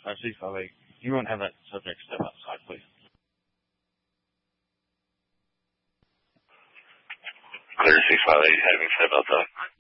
658. You won't have that subject step outside, please. 658, having step outside.